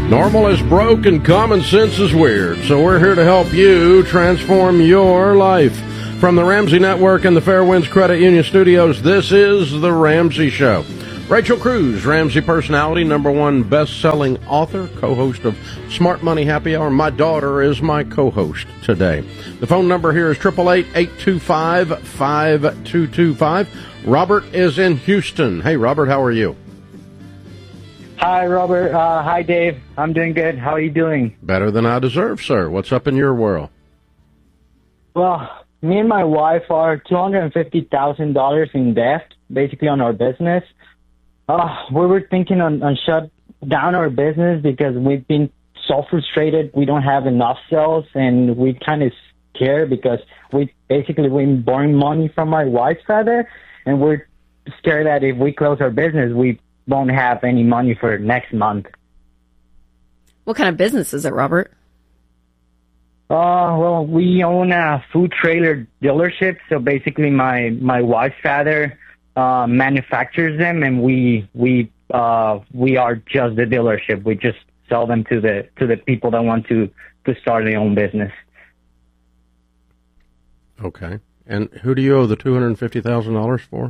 Normal is broke and common sense is weird, so we're here to help you transform your life. From the Ramsey Network and the Fairwinds Credit Union Studios, this is The Ramsey Show. Rachel Cruz, Ramsey personality, #1 best-selling author, co-host of Smart Money Happy Hour. My daughter is my co-host today. The phone number here is 888-825-5225. Robert is in Houston. Hey, Robert, how are you? Hi, Robert. Hi, Dave. I'm doing good. How are you doing? Better than I deserve, sir. What's up in your world? Well, me and my wife are $250,000 in debt, basically on our business. We were thinking on shut down our business because we've been so frustrated. We don't have enough sales, and we kind of scared because we're borrowing money from my wife's father, and we're scared that if we close our business, we won't have any money for next month. What kind of business is it, Robert? Well, we own a food trailer dealership. So basically, my wife's father manufactures them, and we are just the dealership. We just sell them to the people that want to start their own business. Okay. And who do you owe the $250,000 for?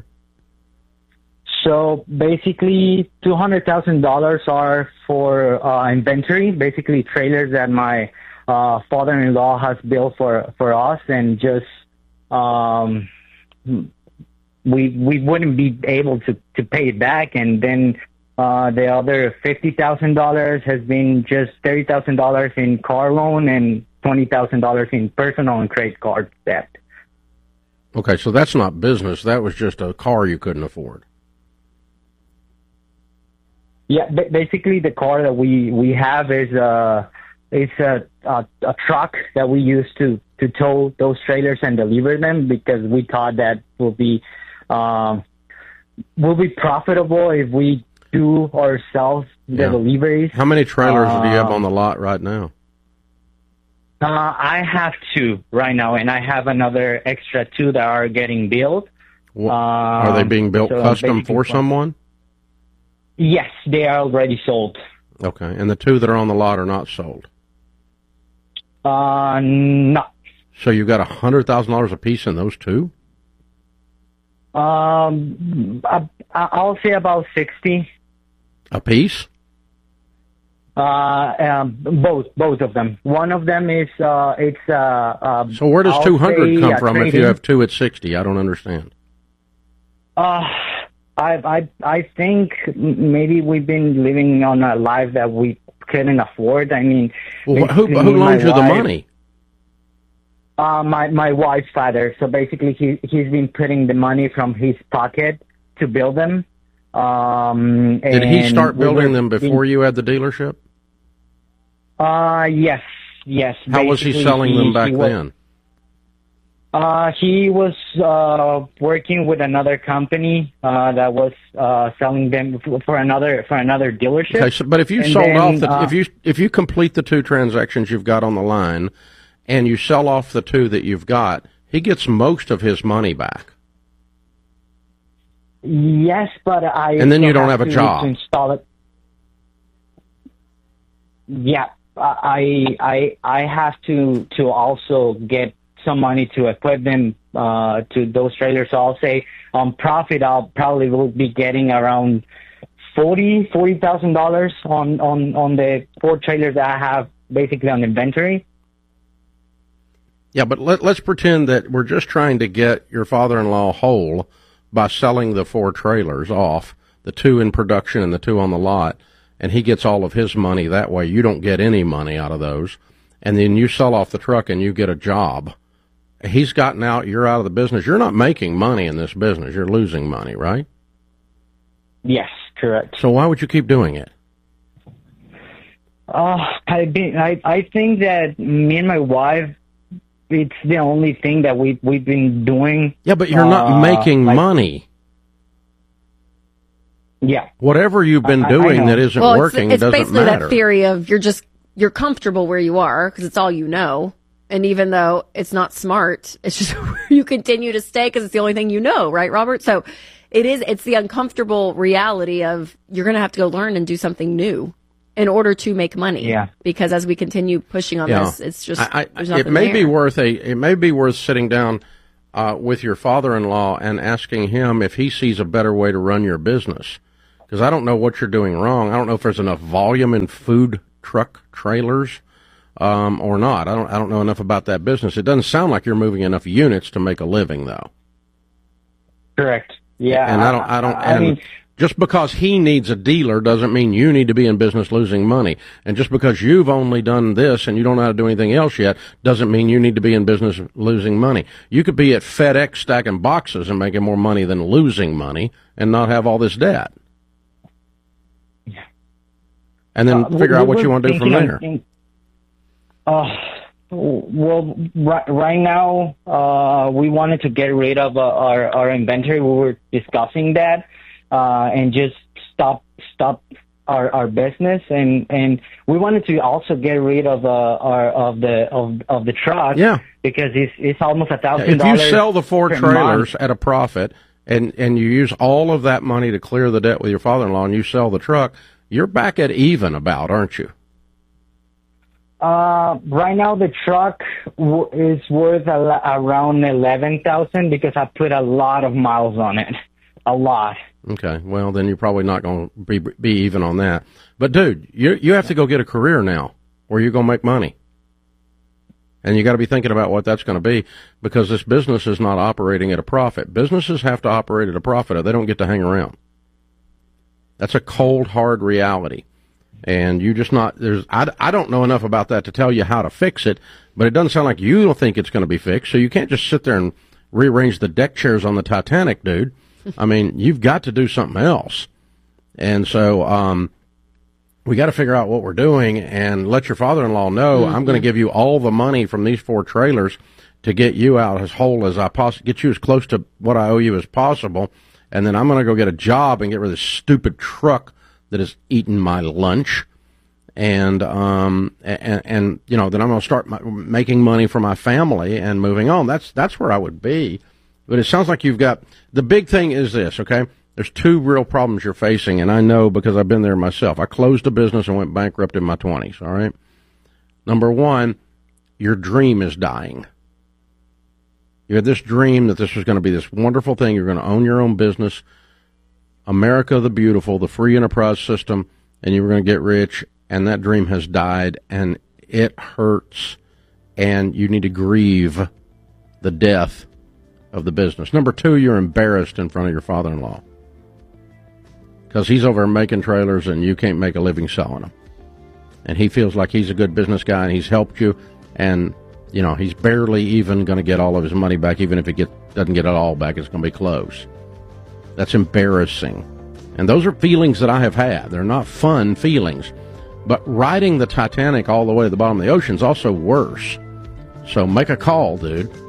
So basically, $200,000 are for inventory, basically trailers that my father-in-law has built for us, and just we wouldn't be able to pay it back. And then the other $50,000 has been just $30,000 in car loan and $20,000 in personal and credit card debt. Okay, so that's not business. That was just a car you couldn't afford. Yeah, basically the car that we have is a truck that we use to tow those trailers and deliver them, because we thought that will be profitable if we do ourselves the deliveries. How many trailers do you have on the lot right now? I have 2 right now, and I have another extra 2 that are getting built. Are they being built custom for someone? Yes, they are already sold. Okay, and the 2 that are on the lot are not sold? No. So you got $100,000 a piece in those 2? I'll say about 60 a piece. Both of them. One of them is it's. So where does 200 come from if you have 2 at 60? I don't understand. I think maybe we've been living on a life that we couldn't afford. I mean, well, who loaned you the money? My wife's father. So basically, he's been putting the money from his pocket to build them. Did he start building them before you had the dealership? Yes. How was he selling them back then? He was working with another company that was selling them for another dealership. Okay, so, but if you if you complete the 2 transactions you've got on the line, and you sell off the 2 that you've got, he gets most of his money back. Yes, but and then you don't have a job to install it. Yeah, I have to also get some money to equip them to those trailers. So I'll say on profit, I'll probably will be getting around $40,000 on the 4 trailers that I have basically on inventory. Yeah, but let's pretend that we're just trying to get your father-in-law whole by selling the 4 trailers off, the 2 in production and the 2 on the lot, and he gets all of his money that way. You don't get any money out of those, and then you sell off the truck and you get a job. He's gotten out, you're out of the business. You're not making money in this business. You're losing money, right? Yes, correct. So why would you keep doing it? I think that me and my wife, it's the only thing that we've been doing. Yeah, but you're not making money. Yeah. Whatever you've been doing that isn't working doesn't matter. It's basically that theory of you're comfortable where you are because it's all you know. And even though it's not smart, it's just you continue to stay because it's the only thing you know, right, Robert? So it's the uncomfortable reality of you're going to have to go learn and do something new. in order to make money. Yeah. Because as we continue pushing on this, it's just there's nothing it may be there. worth sitting down with your father-in-law and asking him if he sees a better way to run your business. Because I don't know what you're doing wrong. I don't know if there's enough volume in food truck trailers or not. I don't know enough about that business. It doesn't sound like you're moving enough units to make a living, though. Correct. Yeah. And I mean, just because he needs a dealer doesn't mean you need to be in business losing money. And just because you've only done this and you don't know how to do anything else yet doesn't mean you need to be in business losing money. You could be at FedEx stacking boxes and making more money than losing money and not have all this debt. Yeah. And then figure out what you want to do from there. Well, right now, we wanted to get rid of our inventory. We were discussing that, and just stop our business, and we wanted to also get rid of the truck. Yeah. Because it's almost $1,000. If you sell the 4 trailers at a profit, and you use all of that money to clear the debt with your father-in-law, and you sell the truck, you're back at even about, aren't you? Right now the truck is worth around $11,000 because I put a lot of miles on it, a lot. Okay, well then you're probably not going to be even on that. But dude, you have to go get a career now, or you're going to make money, and you got to be thinking about what that's going to be because this business is not operating at a profit. Businesses have to operate at a profit, or they don't get to hang around. That's a cold, hard reality. And you just not, I don't know enough about that to tell you how to fix it, but it doesn't sound like you don't think it's going to be fixed, so you can't just sit there and rearrange the deck chairs on the Titanic, dude. I mean, you've got to do something else. And so, we got to figure out what we're doing and let your father-in-law know I'm going to give you all the money from these 4 trailers to get you out as whole as I possibly, get you as close to what I owe you as possible, and then I'm going to go get a job and get rid of this stupid truck that is eating my lunch, and you know, then I'm going to start making money for my family and moving on. That's where I would be. But it sounds like you've got, the big thing is this, okay? There's 2 real problems you're facing, and I know because I've been there myself. I closed a business and went bankrupt in my 20s, all right? Number 1, your dream is dying. You had this dream that this was going to be this wonderful thing. You're going to own your own business, America the Beautiful, the free enterprise system, and you were going to get rich, and that dream has died, and it hurts, and you need to grieve the death of the business. Number 2, you're embarrassed in front of your father-in-law because he's over making trailers, and you can't make a living selling them. And he feels like he's a good business guy, and he's helped you, and, you know, he's barely even going to get all of his money back. Even if he doesn't get it all back, it's going to be close. That's embarrassing. And those are feelings that I have had. They're not fun feelings. But riding the Titanic all the way to the bottom of the ocean is also worse. So make a call, dude.